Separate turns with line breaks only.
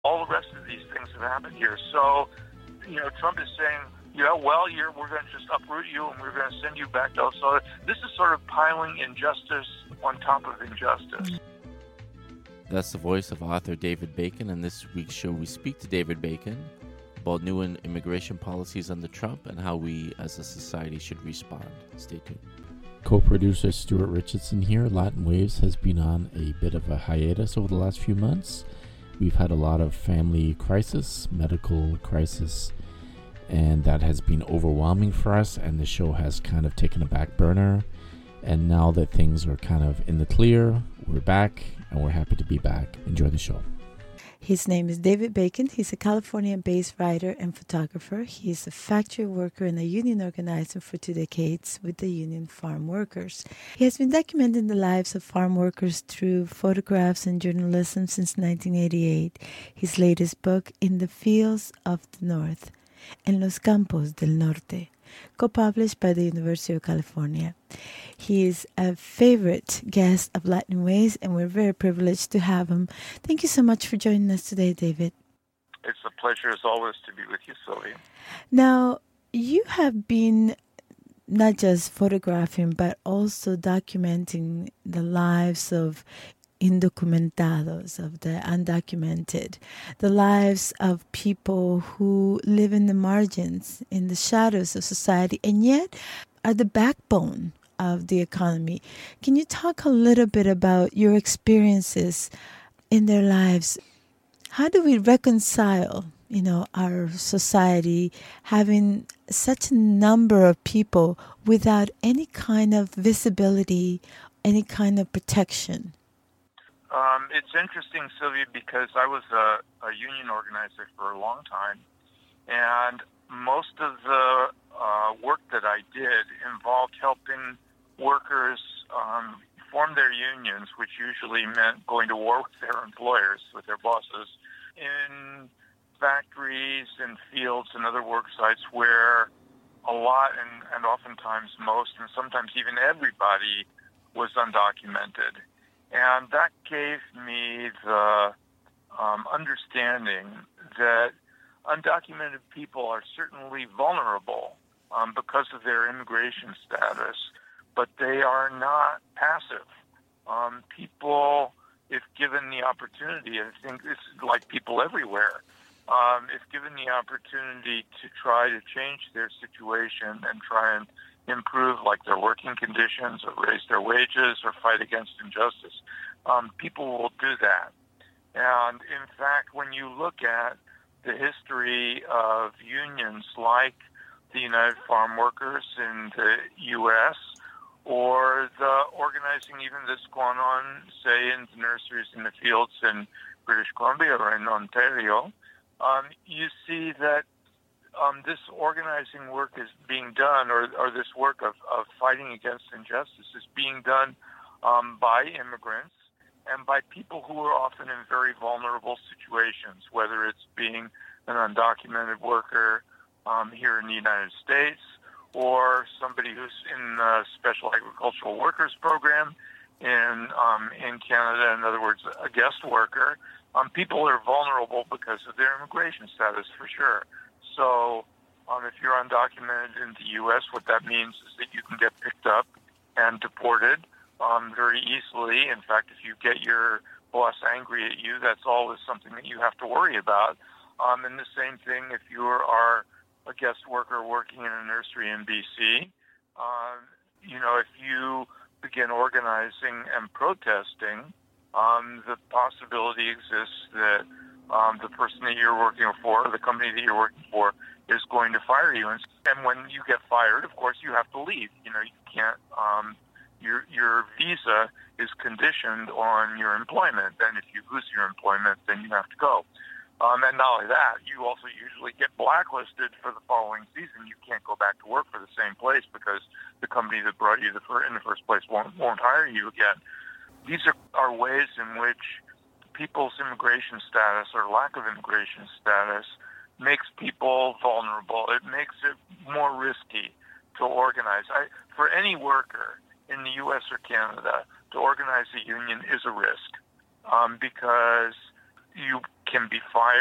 All the rest of these things have happened here. So, Trump is saying, we're going to just uproot you and we're going to send you back to El Salvador. This is sort of piling injustice on top of injustice.
That's the voice of author David Bacon. In this week's show, we speak to David Bacon about new immigration policies under Trump and how we as a society should respond. Stay tuned. Co-producer Stuart Richardson here. Latin Waves has been on a bit of a hiatus over the last few months. We've had a lot of family crisis, medical crisis, and that has been overwhelming for us, and the show has kind of taken a back burner. And now that things are kind of in the clear, we're back, and we're happy to be back. Enjoy the show.
His name is David Bacon. He's a California-based writer and photographer. He is a factory worker and a union organizer for 2 decades with the Union Farm Workers. He has been documenting the lives of farm workers through photographs and journalism since 1988. His latest book, In the Fields of the North, En los Campos del Norte, co-published by the University of California. He is a favorite guest of Latin Waves, and we're very privileged to have him. Thank you so much for joining us today, David.
It's a pleasure, as always, to be with you, Sylvia.
Now, you have been not just photographing, but also documenting the lives of indocumentados, of the undocumented, the lives of people who live in the margins, in the shadows of society, and yet are the backbone of the economy. Can you talk a little bit about your experiences in their lives? How do we reconcile, our society having such a number of people without any kind of visibility, any kind of protection?
It's interesting, Sylvia, because I was a union organizer for a long time, and most of the work that I did involved helping workers form their unions, which usually meant going to war with their employers, with their bosses, in factories and fields and other work sites where a lot and oftentimes most and sometimes even everybody was undocumented. And that gave me the understanding that undocumented people are certainly vulnerable because of their immigration status, but they are not passive. People, if given the opportunity, I think it's like people everywhere, if given the opportunity to try to change their situation and try and improve like their working conditions or raise their wages or fight against injustice, people will do that. And in fact, when you look at the history of unions like the United Farm Workers in the U.S., or the organizing even that's gone on, say, in the nurseries in the fields in British Columbia or in Ontario, you see that this organizing work is being done, or this work of fighting against injustice is being done by immigrants and by people who are often in very vulnerable situations, whether it's being an undocumented worker here in the United States, or somebody who's in the Special Agricultural Workers Program in Canada, in other words, a guest worker. People are vulnerable because of their immigration status, for sure. So if you're undocumented in the U.S., what that means is that you can get picked up and deported very easily. In fact, if you get your boss angry at you, that's always something that you have to worry about. And the same thing if you are a guest worker working in a nursery in BC. If you begin organizing and protesting, the possibility exists that the person that you're working for, or the company that you're working for, is going to fire you. And when you get fired, of course, you have to leave. You can't. Your visa is conditioned on your employment. And if you lose your employment, then you have to go. And not only that, you also usually get blacklisted for the following season. You can't go back to work for the same place because the company that brought you in the first place won't hire you again. These are ways in which people's immigration status or lack of immigration status makes people vulnerable. It makes it more risky to organize. For any worker in the U.S. or Canada, to organize a union is a risk because you can be fired